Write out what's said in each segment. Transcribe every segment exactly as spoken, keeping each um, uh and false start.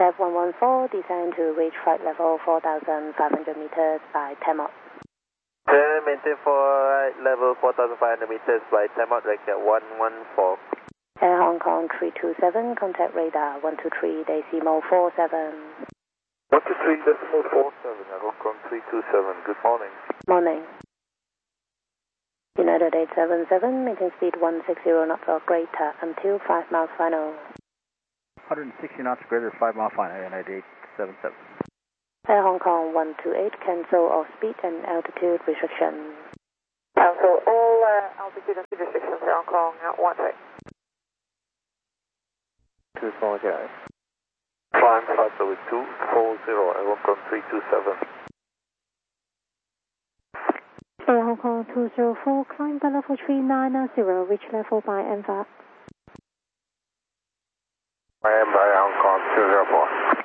F one one four, descend to reach flight level four thousand five hundred meters by T M O D. Uh, maintain for level four thousand five hundred meters by T M O D, record one one four. Air Hong Kong three two seven, contact radar one two three decimal four seven. one two three decimal four seven, Air Hong Kong three two seven, good morning. Morning. United eight seven seven, maintain speed one sixty knots or greater until five miles final. one hundred sixty knots greater, five mile final, United eight seven seven. Air Hong Kong one two eight, cancel all speed and altitude restrictions. Cancel all uh, altitude and speed restrictions, Air Hong Kong one two eight. two four zero. Climb flight level two four zero, Air Hong Kong three two seven. Air Hong Kong two zero four, climb by level three nine zero, reach level by N V A C. I am by Hong Kong two zero four.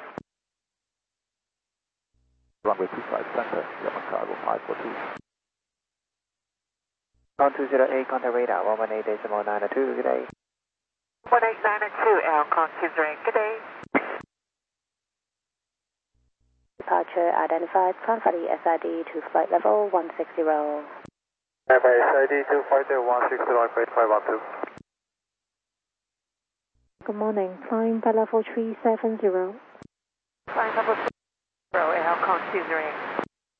Runway two five center, German cargo five four two. Hong Kong two zero eight, contact radar one one eight decimal nine two, good day. one eight nine two, Air Hong Kong two zero eight, good day. Departure identified, climb for the S I D to flight level one sixty. Climb by S I D to flight level one sixty, grade five one two. Good morning, climb by level three seven zero. Climb level three zero, Air Hong Kong two zero eight.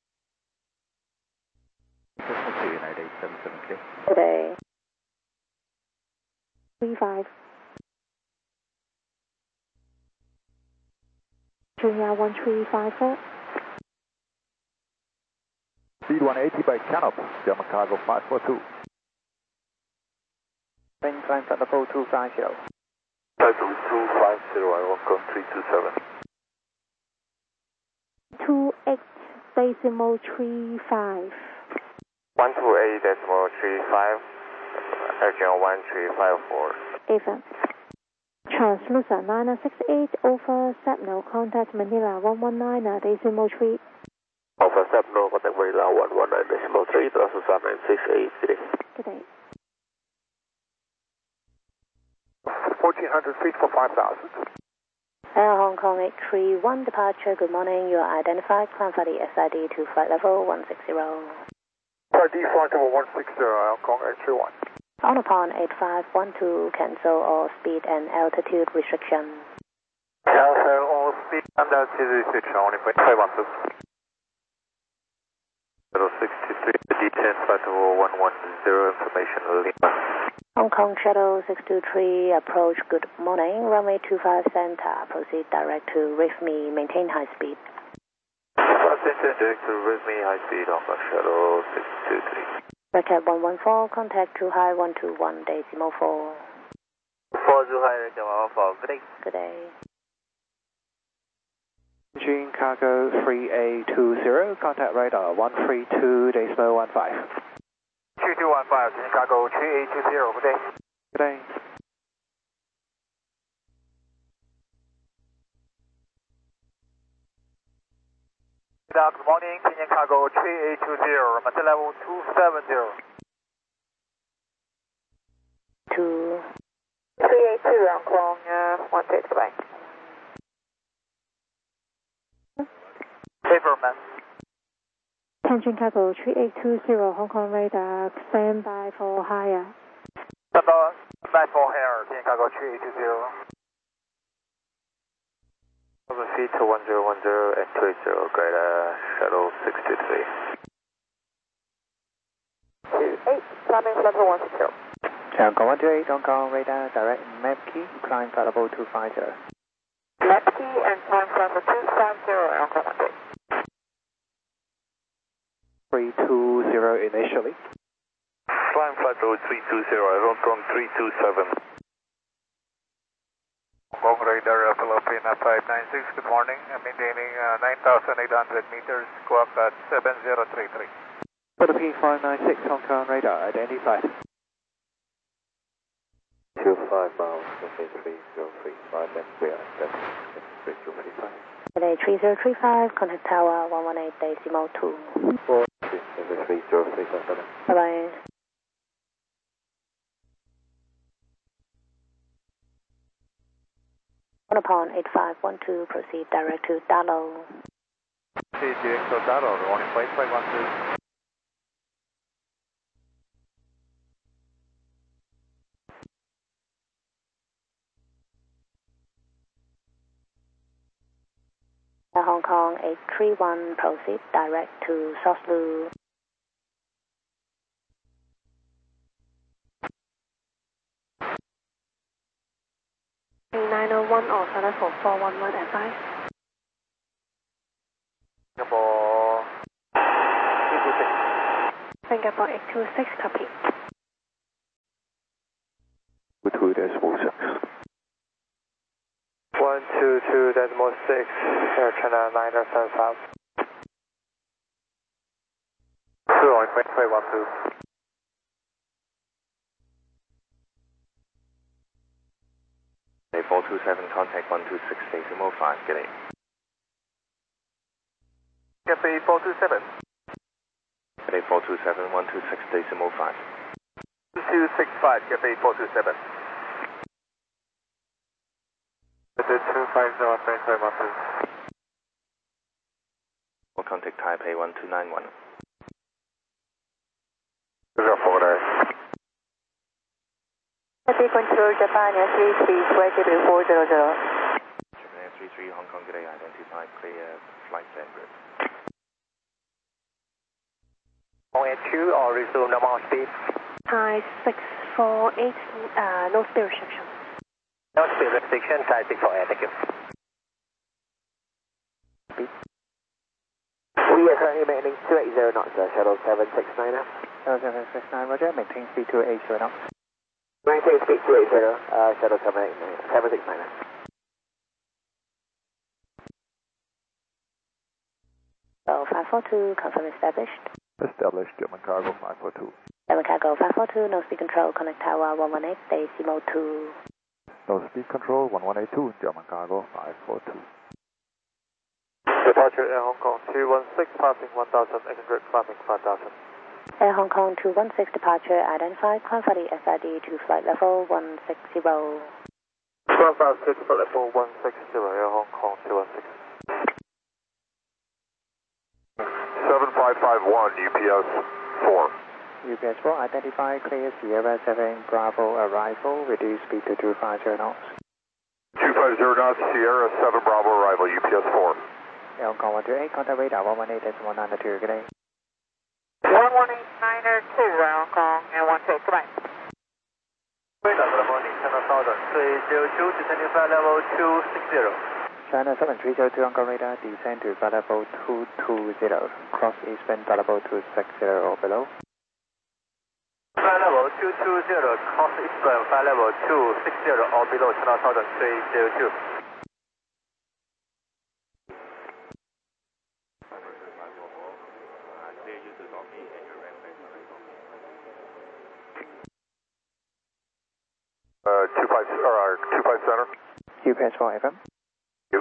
United eight seven seven, clear. Today. three five. Junior one three five four. Speed one eighty by Canop, German cargo five four two. Climb flight level two five zero. Flight level two five zero, Air Hong Kong three two seven. two eight decimal three five. one two eight decimal three five, Air one three five four. Even. Translucer nine six eight over Sapno, contact Manila one one nine decimal three. Over Sapno, contact Manila one one nine decimal three, Translucer nine six eight, good day. Good day. fourteen hundred feet for five thousand. Air Hong Kong eight three one, departure, good morning, you are identified, climb for the S I D to flight level one sixty. S I D flight level one sixty, Air Hong Kong eight three one. On upon eight five one two, cancel all speed and altitude restrictions. Cancel all speed and altitude restriction, only point five one two. Level sixty-three, D ten, flight level one one zero, information Lima. Hong Kong Shuttle six two three, approach, good morning, runway two five center, proceed direct to Rifmi, maintain high speed. Center, direct to Rifmi, high speed, Hong Kong Shuttle six two three. Record one one four, contact Zhu Hai one two one decimal four. four Zhu Hai, record one one four, good day. Good day. Beijing cargo three A two zero, contact radar one three two decimal one five. two two one five, Beijing cargo three A two zero, good day. Good day. Good morning, Beijing cargo three A two zero, master level two seven zero. Two. three eight two, Hong Kong uh, one six, goodbye. Paper man. Tianjin Cargo three eight two zero, Hong Kong radar, stand by for higher. Stand by for higher, Beijing cargo three eight two zero. Over feet to one zero one zero and two eight zero, grade uh, shuttle six two three. two eight, climbing level one six zero. Hong Kong one two eight, Hong Kong radar, direct map key, climb flight level two five zero. Left key and climb level two five zero, Hong Kong one two eight. three two zero initially. Climb flight level three two zero, Hong Kong three two seven. Hong Kong radar, Philippine five nine six, good morning. I'm maintaining uh, nine thousand eight hundred meters, squawk at seven zero three three. Philippine five nine six, Hong Kong radar, identified. two five miles, okay, three zero three five, and we are at three zero three five. Today three zero three five, contact tower one one eight decimal two. four, three zero three five seven. Bye bye. one upon eight five one two, proceed direct to Dalo. C G X to Dalo, runway five five one two. Air Hong Kong eight three one, proceed direct to Soslu. nine oh one or Southern for four one one advice. Singapore eight two six. Singapore eight two six, copy. two decimal six. one two two decimal six, Air China nine seven five. two on five five one two. four two seven, contact one two six decimal five, get eight. Cafe four two seven. Cafe four two seven, one two six decimal five. two six five, Cafe four two seven. two five zero, five five one two. Or contact Taipei one two nine one. zero four there. Taipei Control Japan Air three three, flight W four zero zero. Japan Air three three, Hong Kong today, identify clear flight standard. Hong Air two or resume normal speed? Thai six four eight, uh, no speed restriction. No speed restriction, Thai six four eight, thank you. We are currently maintaining two eighty knots, uh, shuttle seven six nine. seven six nine, roger, maintain speed two eighty knots. Maintain speed two eighty, uh, shuttle seven six nine. So five four two, confirm established. Established, German cargo five four two. German cargo five four two, no speed control, connect tower one one eight, decimal two. No speed control, one one eight two, German cargo five four two. Departure Air Hong Kong two one six, passing one thousand eight hundred, climbing five thousand. Air Hong Kong two one six, departure identified, climb for the S I D to flight level one six zero. Climb five six, flight level one six zero, Air Hong Kong two one six. seven five five one, U P S four. U P S four, identify clear Sierra seven Bravo arrival, reduce speed to two five zero knots. two five zero knots, Sierra seven Bravo arrival, U P S four. Air Hong Kong one two eight, contact radar one one eight decimal nine two, good day. one one eight nine two, Air Hong Kong, and one two, goodbye. Radar for the morning, China Southern three zero two, descending flight level two six zero. China seven three zero two, Hong Kong radar, descend to flight level two two zero, cross eastbound flight level two six zero or below. Flight level two two zero, cross eastbound, flight level two six zero or below, China Southern three zero two. Uh, two five, or two five center. U P S four F M. You.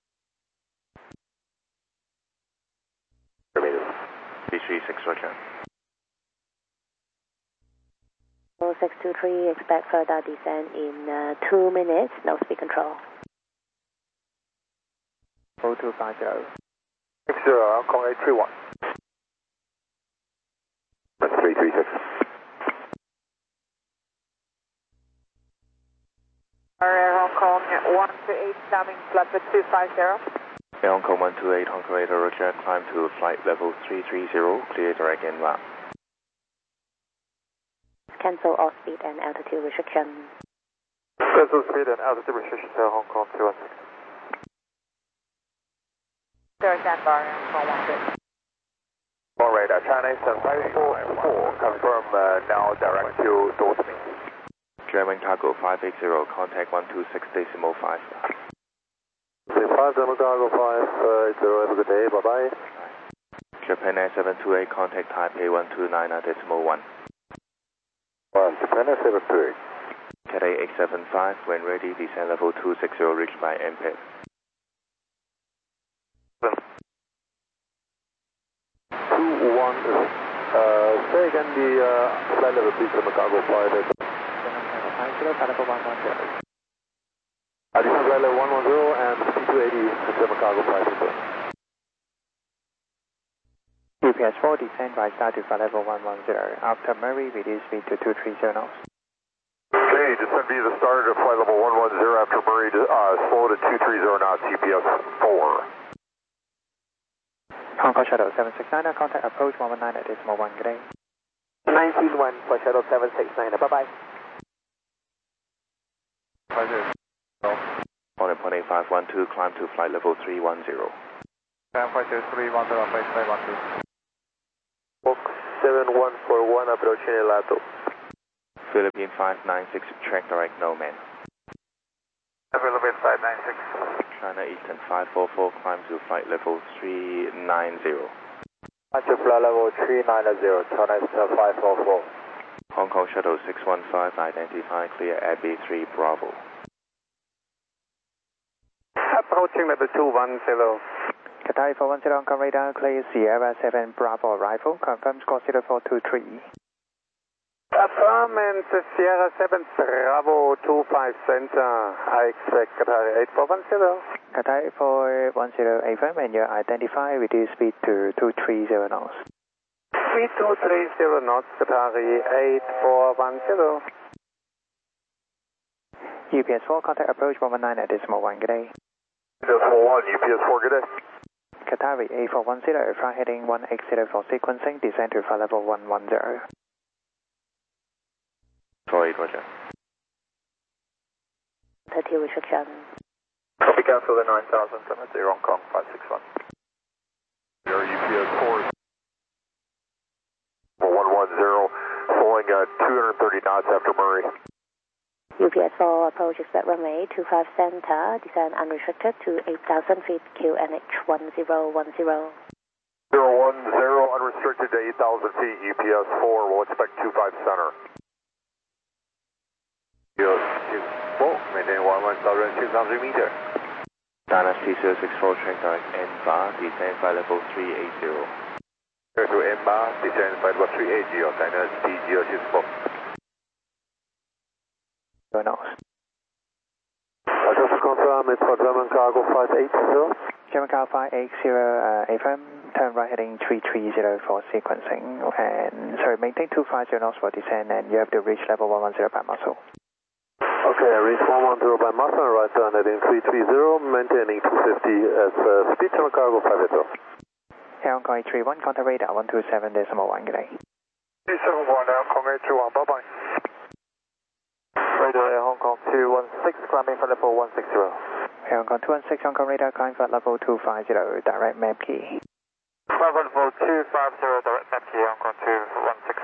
three three six, roger. six two three, expect further descent in uh, two minutes, no speed control. four two five zero. six zero, Hong Kong eight three one. That's three three six. Air Hong Kong one two eight, climbing flight two five zero. Air Hong Kong one two eight, Hong Kong radar, roger, climb to flight level three three zero, clear direct en route. Cancel all speed and altitude restriction. Cancel speed and altitude restrictions, Air Hong Kong two one six. Zero stand bar, Air Hong Kong one two. On radar, China seven five four four, confirm uh, now direct to Dortmund. German cargo five eight zero, contact one two six decimal five. five German cargo five eight zero, have a good day, bye bye. Japan Air seven two eight, contact Taipei one two nine decimal one. Well, Japan Air seven two eight. Cathay eight seven five, when ready, descend level two six zero, reached by M P I P. two one, uh, say again the uh, flight level, please, German cargo five eight zero. German cargo five zero, flight level one one zero. Descend flight level one one zero and speed two eighty, German cargo five zero. U P S four, descend right side to flight level one one zero. After Murray, reduce speed to two three zero knots. Okay, descend via the start of flight level one one zero after Murray, uh, slow to two three zero knots, U P S four. Hong Kong Shuttle seven six nine, contact approach one one nine at decimal one, good day. nineteen one for Shuttle seven six nine, bye-bye. Morning, point eight five one two, climb to flight level three one zero. Climb five zero three one zero, flight five one two. Book seven one four one, approaching Elato. Philippine five nine six, track direct, no man. Philippine five nine six. China Eastern five four four, climb to flight level three nine zero. Climb to flight level three nine zero, China Eastern five four four. Hong Kong Shuttle six one five, identify, clear Abbey three Bravo. Approaching level two one zero. Qatar four one zero, Hong Kong radar, clear Sierra seven Bravo arrival, confirm score zero four two three. Affirm and Sierra seven Bravo two five center, I expect Qatar eight four one zero. Qatar four one zero, affirm, and you identify, reduce speed to two three zero knots. three two three zero knots, Qatar eight four one zero. U P S four, contact approach one one nine at decimal one, good day. Decimal one, U P S four, good day. Qatari eight four one zero, fly heading one eight zero for sequencing, descend to flight level one one zero. four eight, roger. thirty restriction. Copy, cancel the nine thousand seventy, Hong Kong five six one. Your U P S four one one zero, flowing at two hundred thirty knots after Murray. U P S four, approach expect runway two five center, descend unrestricted to eight thousand feet, Q N H one zero one zero. zero one zero, unrestricted to eight thousand feet, U P S four, we'll expect two five center. U P S four, maintain one one thousand six hundred meter. Dynasty zero six four, track direct, N bar, descend flight level three eight zero. Clear to M bar, descend flight level three eight zero, Dynasty zero six four. Zero knots. I just confirm it's for German cargo five eight zero. German car five eight zero, uh, affirm, turn right heading three three zero for sequencing, and sorry, maintain two five zero knots for descent, and you have to reach level one one zero by muscle. Okay, I reach one one zero by muscle, right turn heading three three zero, maintaining two fifty as uh, speed German cargo five eight zero. Hong Kong eight three one, contact radar one two seven decimal one, good day. three seven one, Hong Kong eight three one, bye bye. Radar Hong Kong two one six, climbing for level one six zero. Hong Kong two one six, Hong Kong radar, climb for level two five zero, direct map key. Climb for level two five zero, direct map key, Hong Kong two one six.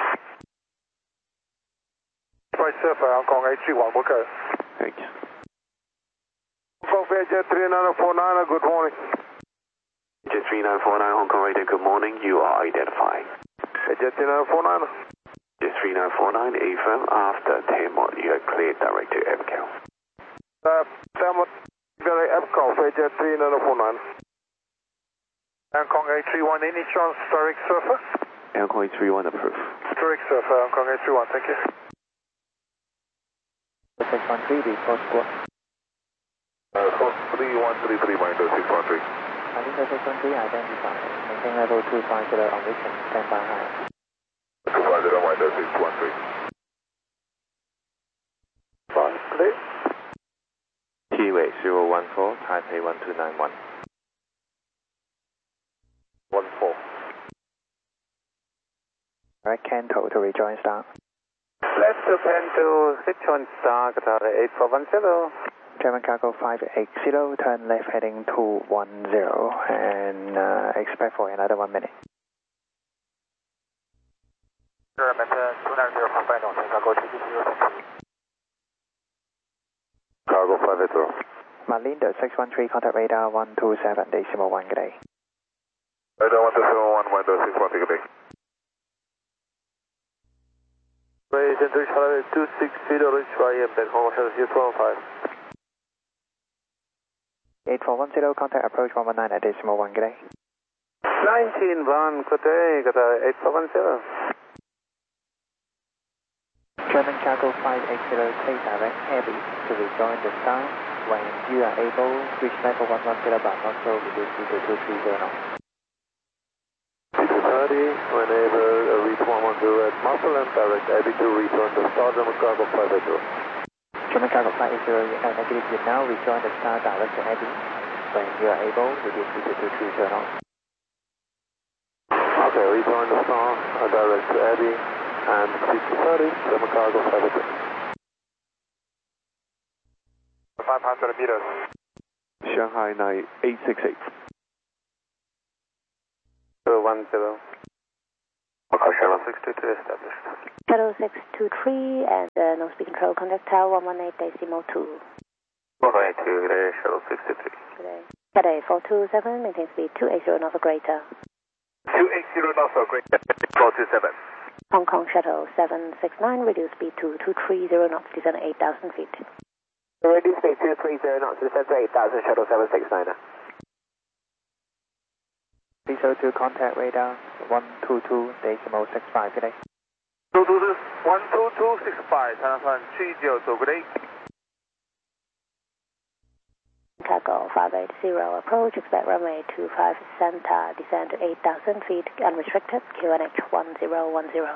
Right surfer, Hong Kong eight three one, we'll go. Great. Hong Kong Fairjet three nine four nine, good morning. Fairjet three nine four nine, Hong Kong radar, good morning, you are identified. Fairjet three nine four nine. Fairjet three nine four nine, affirm, after ten more, you are cleared direct to Abacal. Uh, Thermal, very Abacal, Fairjet three nine four nine. Hong Kong eight three one, any chance direct surfer? Hong Kong eight three one, approved. Direct surfer, Hong Kong eight three one, thank you. six one three, report squad. Uh, code three one three three, Windows six one three. Windows six one three, identified. Maintain level two five zero on weekend, stand by high. two five zero, Windows six one three. Fine, clear. T-Way zero one four, Taipei one two nine one. one four. Direct Canto to rejoin start. Left to pan to Sichuan Star, Qatar eight four one zero. German cargo five eight zero, turn left heading two one zero, and uh, expect for another one minute. German two nine zero, final, cargo two zero. Cargo five eight zero. Malindo six one three, contact radar one two seven, decimal one, good day. Radar one two seven one, Windows six one three, good day. Agent reach Holiday two six zero, reach Y M, then Hong Kong Shuttle zero two one five. eight four one zero, contact approach one one nine at decimal one, good day. nineteen one, good day, Qatar eight four one zero. German cargo five eight zero, take direct heavy to rejoin the star. When you are able, reach level one one zero bar, also reduce to two three zero knots. P two thirty, whenever uh, reach one one zero at muscle and direct Abbey to return the Star German Cargo five eight zero. German Cargo five eight zero, uh, negative unit now, rejoin the Star direct to Abbey. When you are able, reduce to two three zero knots. Okay, rejoin the Star uh, direct to Abbey and P two thirty, German Cargo five eight zero. five hundred meters. Shanghai nine eight six eight. zero one zero. Okay, Shuttle six two three established. Shuttle six two three and uh, no speed control, contact tower one one eight decimal two. one one eight two, Shuttle six two three. Cathay four two seven, maintain speed two eight zero knots or greater. two eight zero knots or greater, four two seven. Hong Kong Shuttle seven six nine, reduce speed to two three zero knots, descend eight thousand feet. Reduce speed two three zero knots, descend to eight thousand, Shuttle seven six nine. Please go to contact radar one two two decimal six five, good day. two two two, one two two six five, Tanafan three zero two, good day. Cargo five eight zero, approach, expect runway two five center, descend to eight thousand feet, unrestricted, Q N H one zero one zero.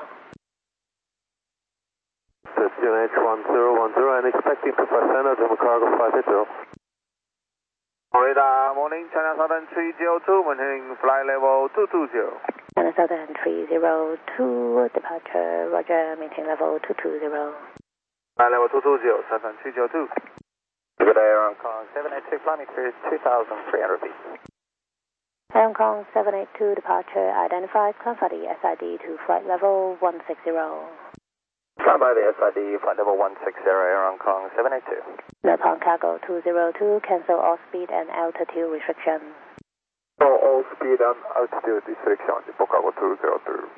That's Q N H one zero one zero and expecting two five center, German Cargo five eight zero. Radar, morning, China Southern three zero two, maintaining flight level two two zero. China Southern three zero two, departure, roger, maintain level two two zero. Flight level two two zero, Southern three zero two. Good day, Hong Kong seven eight two, flight meters two thousand three hundred feet. Hong Kong seven eight two, departure identified, climb by the S I D to flight level one six zero. Climb by the S I D, flight level one six zero, Air Hong Kong seven eight two. Nippon Cargo two zero two, cancel all speed and altitude restrictions. So all speed and altitude restrictions, Nippon Cargo two zero two.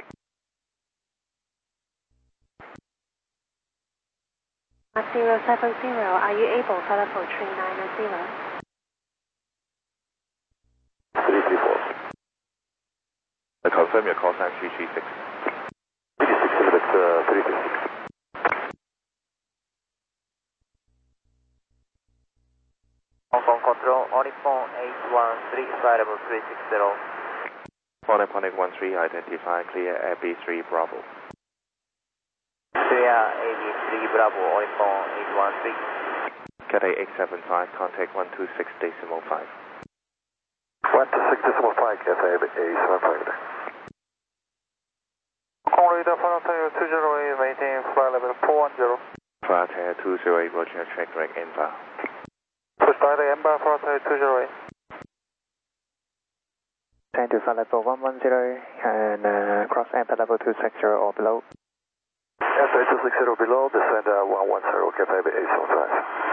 zero seven zero, are you able to follow for three nine zero? three three four. I confirm your call sign three three six. three three six, minutes, uh, three three six. Hong Kong Control, Onipon eight one three, flight level three six zero. Onipon eight one three, identify, clear Abbey three Bravo. Clear Abbey three Bravo, Onipon eight one three. Cathay eight seven five, contact one two six decimal five. one two six decimal five, Cathay eight seven five. Hong Kong radar, Frontier two zero eight, maintain flight level four one zero. Frontier two zero eight, roger, check direct inbound. Push by the inbound, Frontier two zero eight. Send to flight level one one zero and uh, cross amper level two six zero or below. F A two six zero below, descend uh, one one zero, Cathay eight seven five.